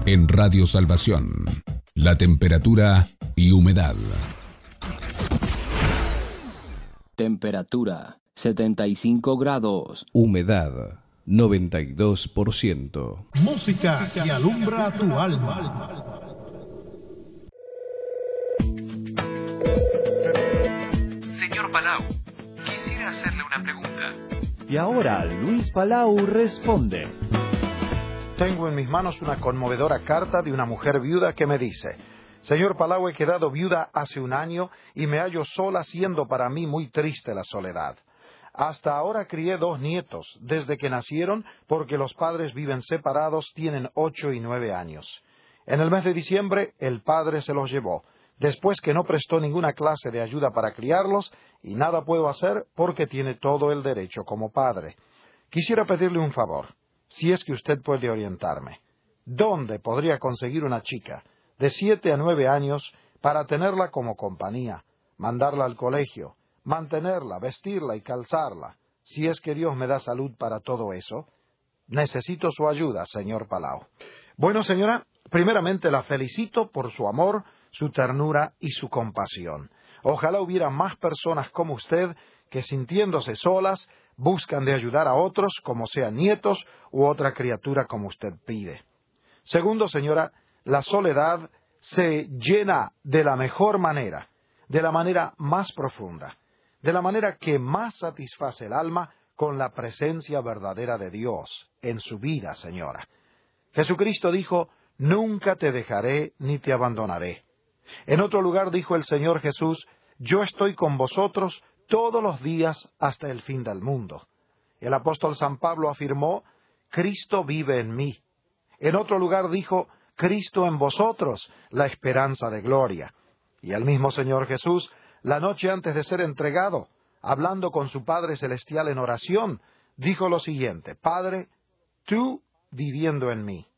En Radio Salvación, la temperatura y humedad. Temperatura 75 grados. Humedad 92%. Música que alumbra tu alma. Señor Palau, quisiera hacerle una pregunta. Y ahora Luis Palau responde. Tengo en mis manos una conmovedora carta de una mujer viuda que me dice: Señor Palau, he quedado viuda hace un año y me hallo sola, siendo para mí muy triste la soledad. Hasta ahora crié 2 nietos, desde que nacieron, porque los padres viven separados, tienen 8 y 9 años. En el mes de diciembre, el padre se los llevó, después que no prestó ninguna clase de ayuda para criarlos, y nada puedo hacer porque tiene todo el derecho como padre. Quisiera pedirle un favor, si es que usted puede orientarme. ¿Dónde podría conseguir una chica de 7 a 9 años para tenerla como compañía, mandarla al colegio, mantenerla, vestirla y calzarla? Si es que Dios me da salud para todo eso, necesito su ayuda, señor Palau. Bueno, señora, primeramente la felicito por su amor, su ternura y su compasión. Ojalá hubiera más personas como usted que, sintiéndose solas, buscan de ayudar a otros, como sean nietos u otra criatura como usted pide. Segundo, señora, la soledad se llena de la mejor manera, de la manera más profunda, de la manera que más satisface el alma, con la presencia verdadera de Dios en su vida, señora. Jesucristo dijo: nunca te dejaré ni te abandonaré. En otro lugar dijo el Señor Jesús: yo estoy con vosotros todos los días hasta el fin del mundo. El apóstol San Pablo afirmó: Cristo vive en mí. En otro lugar dijo: Cristo en vosotros, la esperanza de gloria. Y el mismo Señor Jesús, la noche antes de ser entregado, hablando con su Padre Celestial en oración, dijo lo siguiente: Padre, tú viviendo en mí,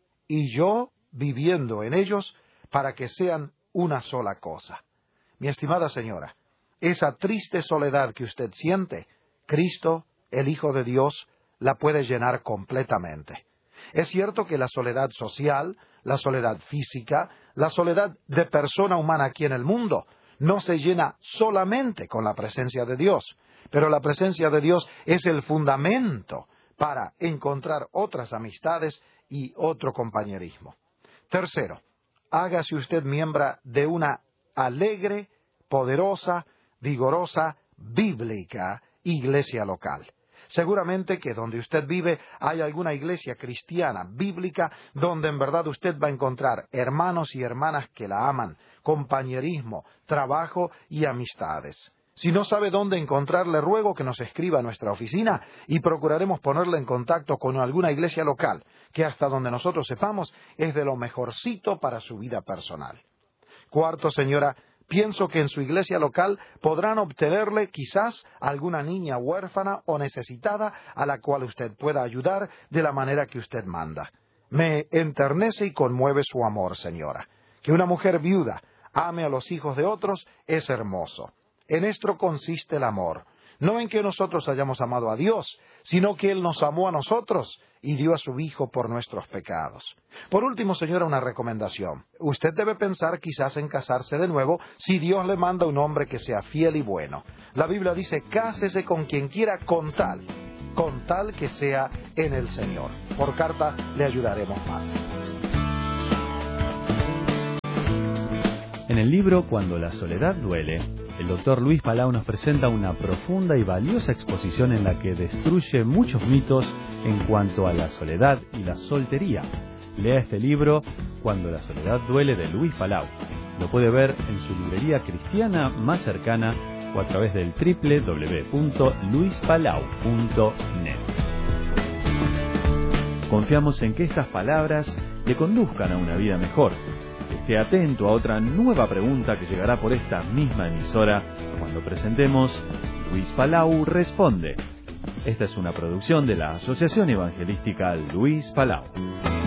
y yo viviendo en ellos, para que sean una sola cosa. Mi estimada señora, esa triste soledad que usted siente, Cristo, el Hijo de Dios, la puede llenar completamente. Es cierto que la soledad social, la soledad física, la soledad de persona humana aquí en el mundo, no se llena solamente con la presencia de Dios, pero la presencia de Dios es el fundamento para encontrar otras amistades y otro compañerismo. Tercero, hágase usted miembro de una alegre, poderosa, vigorosa, bíblica iglesia local. Seguramente que donde usted vive hay alguna iglesia cristiana, bíblica, donde en verdad usted va a encontrar hermanos y hermanas que la aman, compañerismo, trabajo y amistades. Si no sabe dónde encontrar, le ruego que nos escriba a nuestra oficina y procuraremos ponerle en contacto con alguna iglesia local, que hasta donde nosotros sepamos es de lo mejorcito para su vida personal. Cuarto, señora, pienso que en su iglesia local podrán obtenerle quizás alguna niña huérfana o necesitada a la cual usted pueda ayudar de la manera que usted manda. Me enternece y conmueve su amor, señora. Que una mujer viuda ame a los hijos de otros es hermoso. En esto consiste el amor, no en que nosotros hayamos amado a Dios, sino que Él nos amó a nosotros y dio a su Hijo por nuestros pecados. Por último, señora, una recomendación. Usted debe pensar quizás en casarse de nuevo si Dios le manda un hombre que sea fiel y bueno. La Biblia dice: cásese con quien quiera con tal que sea en el Señor. Por carta le ayudaremos más. En el libro Cuando la soledad duele, el Dr. Luis Palau nos presenta una profunda y valiosa exposición en la que destruye muchos mitos en cuanto a la soledad y la soltería. Lea este libro, Cuando la soledad duele, de Luis Palau. Lo puede ver en su librería cristiana más cercana o a través del www.luispalau.net. Confiamos en que estas palabras le conduzcan a una vida mejor. Esté atento a otra nueva pregunta que llegará por esta misma emisora cuando presentemos Luis Palau Responde. Esta es una producción de la Asociación Evangelística Luis Palau.